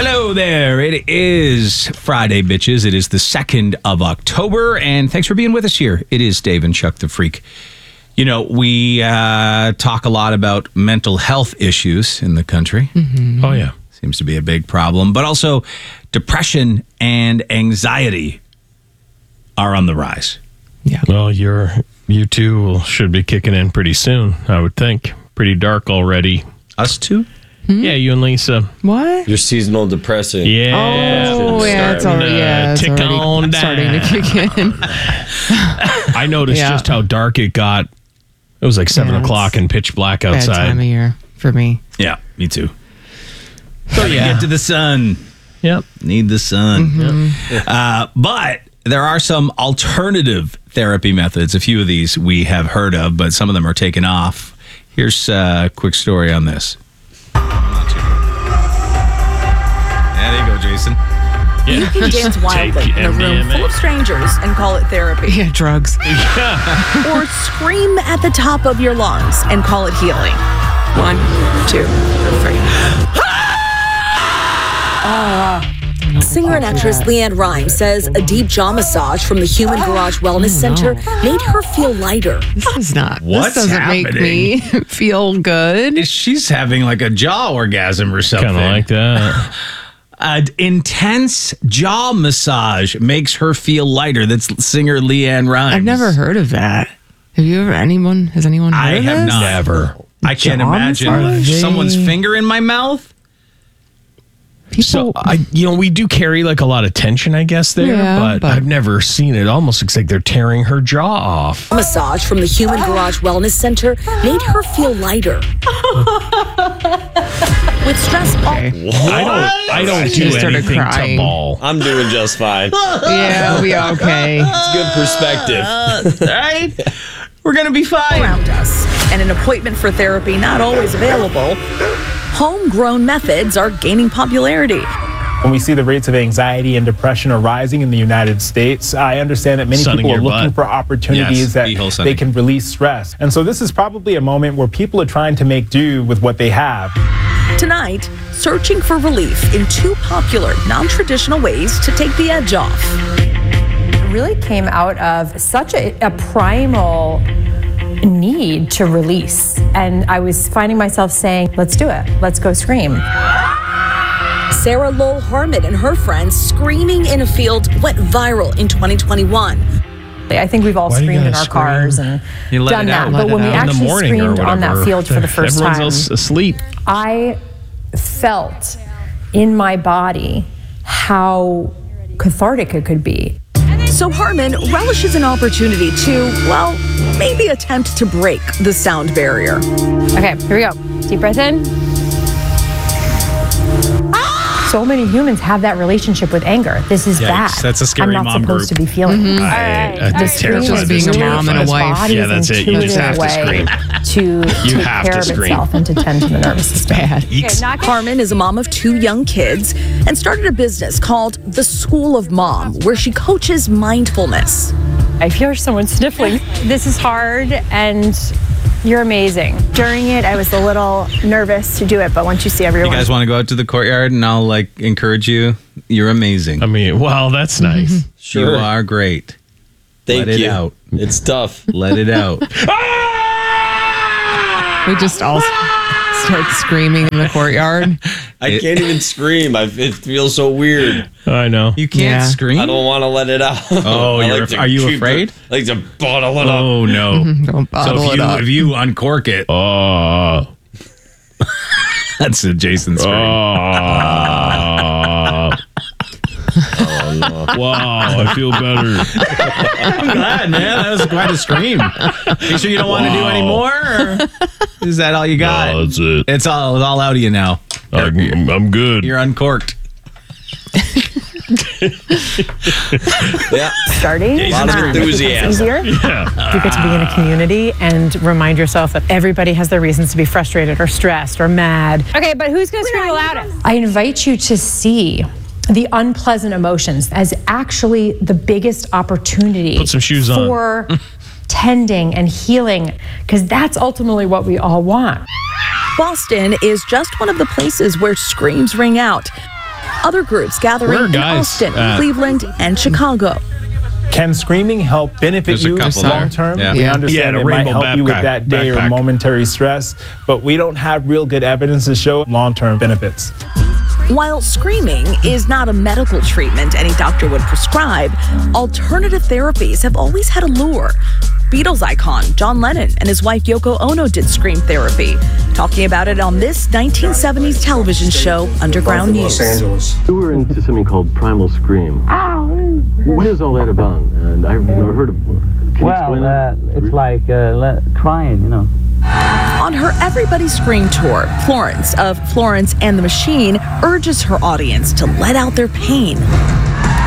Hello there. It is Friday, bitches. It is the 2nd of October, and thanks for being with us here. It is Dave and Chuck the Freak. You know, we talk a lot about mental health issues in the country. Mm-hmm. Oh, yeah. Seems to be a big problem, but also depression and anxiety are on the rise. Yeah. Well, you two should be kicking in pretty soon, I would think. Pretty dark already. Us too? Yeah, you and Lisa. What? Your seasonal depressing. Yeah. Oh, yeah, it's already, tick on down. starting to kick in. I noticed just how dark it got. It was like 7 o'clock and pitch black Bad outside. time of year for me. Yeah, me too. So, yeah. Get to the sun. Yep. Need the sun. Mm-hmm. But there are some alternative therapy methods. A few of these we have heard of, but some of them are taken off. Here's a quick story on this. Yeah, there you go, Jason. You can dance wildly in a room full of strangers and call it therapy. Yeah, drugs. Or scream at the top of your lungs and call it healing. 1, 2, 3. Singer and actress Leanne Rimes says a deep jaw massage from the Human Garage Wellness Center made her feel lighter. This is not. What's this doesn't make me feel good. She's having like a jaw orgasm or something. Kind of like that. An intense jaw massage makes her feel lighter. That's singer Leanne Rimes. I've never heard of that. Have you ever? Has anyone heard I of have this? not. Never. I can't Jaw imagine massage? someone's finger in my mouth. So, we do carry like a lot of tension, I guess, there, Yeah, but I've never seen it. Almost looks like they're tearing her jaw off. Massage from the Human Garage Wellness Center made her feel lighter. With stress ball. I don't She do started anything crying. to ball. I'm doing just fine. Yeah, we'll be okay. It's good perspective. Right? We're going to be fine. Around us, and an appointment for therapy not always available, homegrown methods are gaining popularity. When we see the rates of anxiety and depression are rising in the United States, I understand that many Sunning people are your looking butt. for opportunities Yes, beehole that sunning. they can release stress. And so this is probably a moment where people are trying to make do with what they have. Tonight, searching for relief in 2 popular, non-traditional ways to take the edge off. Really came out of such a primal need to release. And I was finding myself saying, let's do it. Let's go scream. Sarah Lowell Harmon and her friends screaming in a field went viral in 2021. I think we've all Why do you screamed in gotta our scream? cars and You let done it out. that. But when we Let it out. In the actually morning or screamed on that whatever. field for the first Everyone's time, else asleep. I felt in my body how cathartic it could be. So Harmon relishes an opportunity to, well, maybe attempt to break the sound barrier. Okay, here we go. Deep breath in. So many humans have that relationship with anger. This is bad. that's a scary I'm not mom supposed group. to be feeling it. That's Scream terrifying. is being a really mom and a the wife. body's Yeah, that's it. You just have to intuitive way to You take have care to of scream. itself and to tend to the nervous system. Bad. Harmon is a mom of 2 young kids and started a business called The School of Mom, where she coaches mindfulness. I hear someone sniffling. This is hard and you're amazing. During it, I was a little nervous to do it, but once you see You everyone, guys want to go out to the courtyard and I'll encourage you? You're amazing. I mean, well, that's nice. Sure. You are great. Thank Let it you. out. It's tough. Let it out. We just all start screaming in the courtyard. I can't even scream. It feels so weird. I know. You can't Yeah. scream? I don't want to let it out. Oh, I are you afraid? I like to bottle it up. Oh, no. Don't bottle So it up. if you uncork it, Oh. that's a Jason scream. Wow, I feel better. I'm glad, man. That was quite a scream. You sure you don't want to do any more? Or is that all you got? No, that's it. It's all out of you now. I'm good. You're uncorked. Yeah. starting, A lot of it's enthusiasm. easier. You get to be in a community and remind yourself that everybody has their reasons to be frustrated or stressed or mad. Okay, but who's going to scream the loudest? I invite you to see the unpleasant emotions as actually the biggest opportunity Put some shoes on. for tending and healing, because that's ultimately what we all want. Boston is just one of the places where screams ring out. other groups gathering in Austin, Cleveland, and Chicago. Can screaming help benefit you long term? We understand it might help you with that day or momentary stress, but we don't have real good evidence to show long term benefits. While screaming is not a medical treatment any doctor would prescribe, alternative therapies have always had a lure. Beatles icon John Lennon and his wife Yoko Ono did scream therapy, talking about it on this 1970s television show, Underground News. We were into something called Primal Scream. What is all that about? And I've never heard of it. It's like crying, you know. On her Everybody Scream tour, Florence of Florence and the Machine urges her audience to let out their pain.